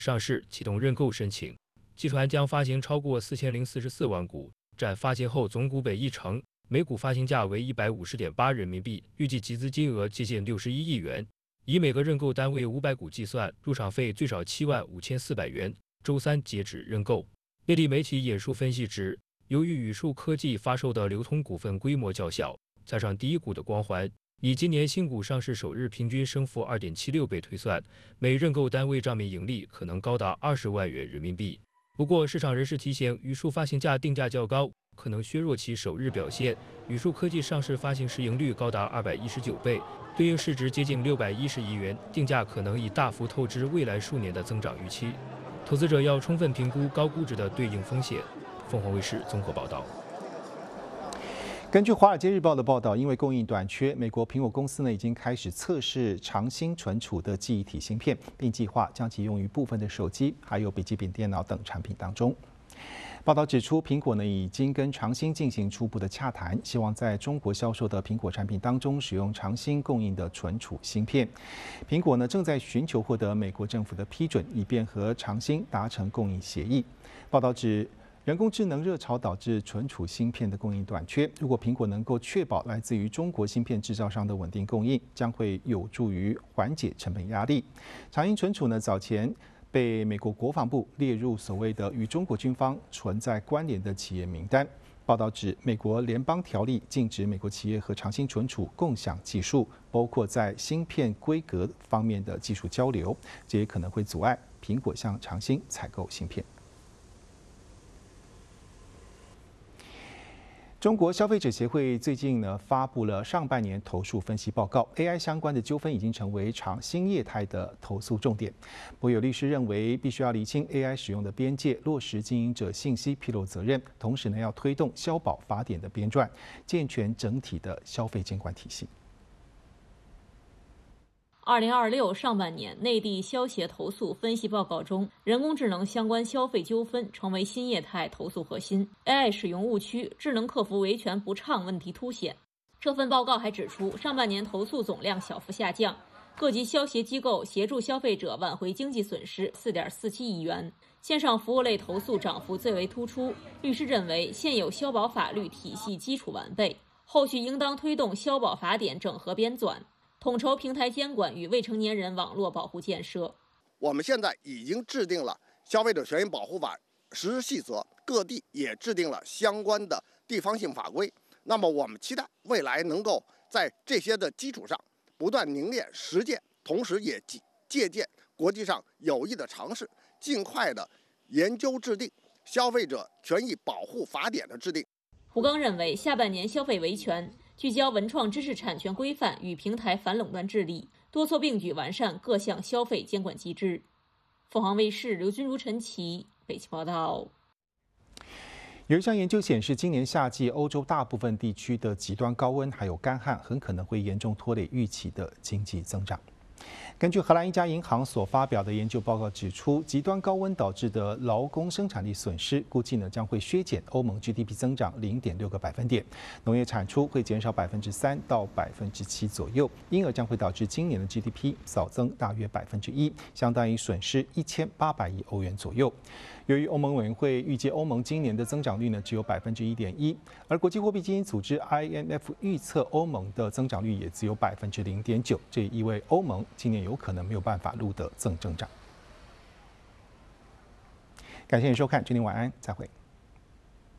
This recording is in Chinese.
上市启动认购申请，集团将发行超过4044万股，占发行后总股本1成，每股发行价为150.8人民币，预计集资金额接近61亿元。以每个认购单位500股计算，入场费最少75400元。周三截止认购。内地媒体引述分析指，由于宇树科技发售的流通股份规模较小，加上第一股的光环，以今年新股上市首日平均升幅2.76倍推算，每认购单位账面盈利可能高达20万元人民币。不过，市场人士提醒，宇树发行价定价较高，可能削弱其首日表现。宇树科技上市发行市盈率高达219倍，对应市值接近610亿元，定价可能已大幅透支未来数年的增长预期。投资者要充分评估高估值的对应风险。凤凰卫视综合报道。 根据《华尔街日报》的报道，因为供应短缺，美国苹果公司已经开始测试长兴存储的记忆体芯片，并计划将其用于部分的手机、还有笔记本电脑等产品当中。报道指出，苹果已经跟长兴进行初步的洽谈，希望在中国销售的苹果产品当中使用长兴供应的存储芯片。苹果正在寻求获得美国政府的批准，以便和长兴达成供应协议。报道指，人工智能热潮导致存储芯片的供应短缺，如果苹果能够确保来自于中国芯片制造商的稳定供应，将会有助于缓解成本压力。长兴存储早前被美国国防部列入所谓的与中国军方存在关联的企业名单。报道指，美国联邦条例禁止美国企业和长兴存储共享技术，包括在芯片规格方面的技术交流，这也可能会阻碍苹果向长兴采购芯片。中国消费者协会最近发布了上半年投诉分析报告 ，AI 相关的纠纷已经成为长兴业态的投诉重点。不过有律师认为，必须要厘清 AI 使用的边界，落实经营者信息披露责任，同时要推动消保法典的编撰，健全整体的消费监管体系。 2026上半年内地消协投诉分析报告中，人工智能相关消费纠纷成为新业态投诉核心 ，AI 使用误区、智能客服维权不畅问题凸显。这份报告还指出，上半年投诉总量小幅下降，各级消协机构协助消费者挽回经济损失4.47亿元。线上服务类投诉涨幅最为突出。律师认为，现有消保法律体系基础完备，后续应当推动消保法典整合编纂，统筹平台监管与未成年人网络保护建设。 我们现在已经制定了消费者权益保护法实施细则，各地也制定了相关的地方性法规。那么我们期待未来能够在这些的基础上不断凝练实践，同时也借鉴国际上有益的尝试，尽快的研究制定消费者权益保护法典的制定。 胡刚认为，下半年消费维权，聚焦文创知识产权规范与平台反垄断治理，多措并举完善各项消费监管机制。凤凰卫视刘君如、陈琦北京报道。 有一项研究显示，今年夏季欧洲大部分地区的极端高温还有干旱，很可能会严重拖累预期的经济增长。根据荷兰一家银行所发表的研究报告指出，极端高温导致的劳工生产力损失，估计将会削减欧盟 GDP 增长0.6个百分点，农业产出会减少3%到7%左右，因而将会导致今年的 GDP 少增大约1%，相当于损失1800亿欧元左右。由于欧盟委员会预计欧盟今年的增长率只有1.1%，而国际货币基金组织 IMF 预测欧盟的增长率也只有0.9%，这也意味欧盟今年有可能没有办法录得正增长。感谢你收看，祝您晚安，再会。